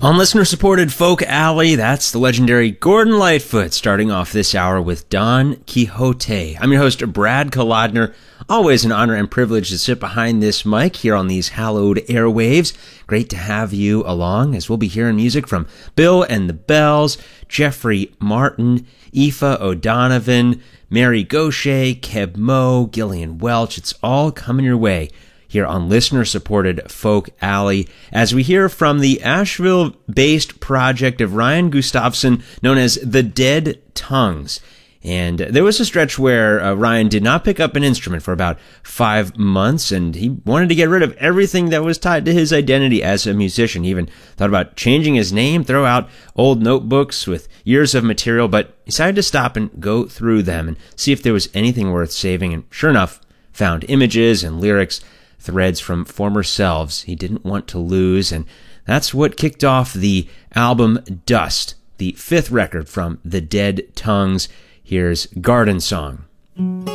On listener-supported Folk Alley, that's the legendary Gordon Lightfoot, starting off this hour with Don Quixote. I'm your host, Brad Kolodner. Always an honor and privilege to sit behind this mic here on these hallowed airwaves. Great to have you along, as we'll be hearing music from Bill and the Bells, Jeffrey Martin, Aoife O'Donovan, Mary Gauthier, Keb Mo, Gillian Welch. It's all coming your way here on listener-supported Folk Alley, as we hear from the Asheville-based project of Ryan Gustafson, known as The Dead Tongues. And there was a stretch where Ryan did not pick up an instrument for about 5 months, and he wanted to get rid of everything that was tied to his identity as a musician. He even thought about changing his name, throw out old notebooks with years of material, but decided to stop and go through them and see if there was anything worth saving, and sure enough, found images and lyrics, threads from former selves he didn't want to lose, and that's what kicked off the album Dust, the 5th record from The Dead Tongues. Here's Garden Song.